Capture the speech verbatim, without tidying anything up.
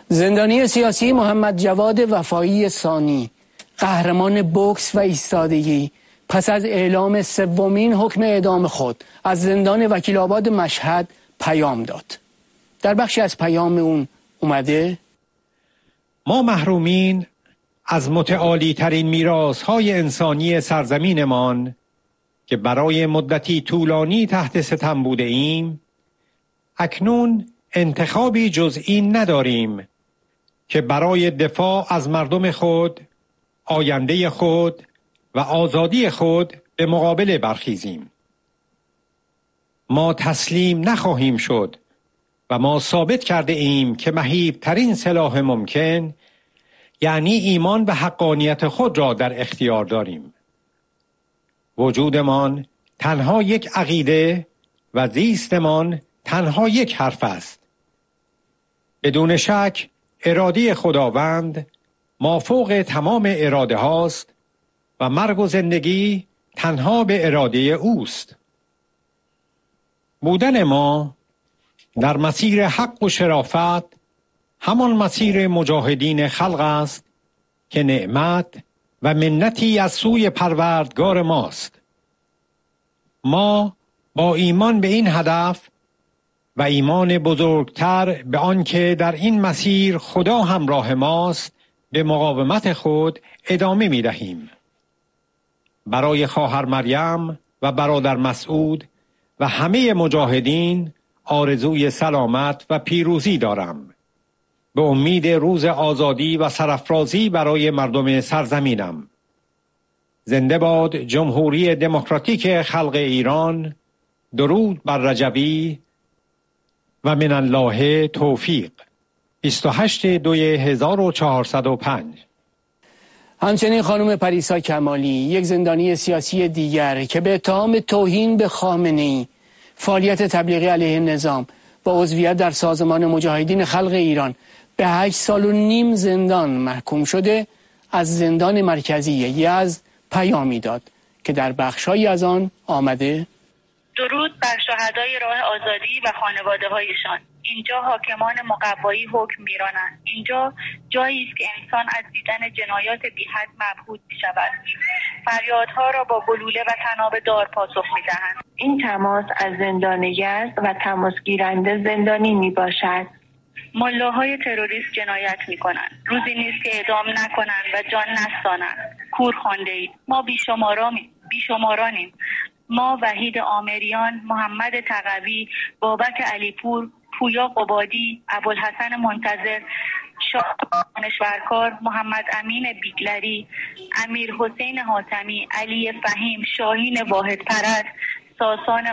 زندانی سیاسی محمد جواد وفایی ثانی، قهرمان بوکس و ایستادگی، پس از اعلام سومین حکم اعدام خود از زندان وکیل آباد مشهد پیام داد. در بخشی از پیام اون اومده: ما محرومین از متعالی ترین میراث های انسانی سرزمینمان که برای مدتی طولانی تحت ستم بوده ایم، اکنون انتخابی جز این نداریم که برای دفاع از مردم خود، آینده خود و آزادی خود به مقابله برخیزیم. ما تسلیم نخواهیم شد و ما ثابت کرده ایم که مهیب ترین سلاح ممکن، یعنی ایمان به حقانیت خود را در اختیار داریم. وجودمان تنها یک عقیده و زیستمان تنها یک حرف است. بدون شک اراده خداوند مافوق تمام اراده هاست و مرگ و زندگی تنها به اراده اوست. بودن ما در مسیر حق و شرافت همان مسیر مجاهدین خلق است که نعمت و منتی از سوی پروردگار ماست. ما با ایمان به این هدف و ایمان بزرگتر به آن که در این مسیر خدا همراه ماست به مقاومت خود ادامه می دهیم. برای خواهر مریم و برادر مسعود و همه مجاهدین آرزوی سلامت و پیروزی دارم. به امید روز آزادی و سرافرازی برای مردم سرزمینم. زنده باد جمهوری دموکراتیک خلق ایران. درود بر رجوی و من الله توفیق. بیست و هشتم دوی هزار و چهارصد و پنج. همچنین خانم پریسا کمالی، یک زندانی سیاسی دیگر که به اتهام توهین به خامنه‌ای، فعالیت تبلیغی علیه نظام با عضویت در سازمان مجاهدین خلق ایران به هشت سال و نیم زندان محکوم شده، از زندان مرکزی یزد پیامی داد که در بخش‌هایی از آن آمده: درود بر شهدای راه آزادی و خانواده هایشان. اینجا حاکمان مقوایی حکم میرانند. اینجا جایی است که انسان از دیدن جنایات بی حد مبهوت می شود. فریادها را با گلوله و طناب دار پاسخ می دهند. این تماس از زندان یزد و تماس گیرنده زندانی می باشد. ملاهای تروریست جنایت می کنند. روزی نیست که اعدام نکنند و جان نستانند. کور خوانده اید. ما بیشمارانیم. ما وحید آمریان، محمد تقوی، بابک علیپور، پویا قبادی، ابوالحسن منتظر، شاه دانشورکار، محمد امین بیگلری، امیر حسین حاتمی، علی فهیم، شاهین واحد پرست، ساسان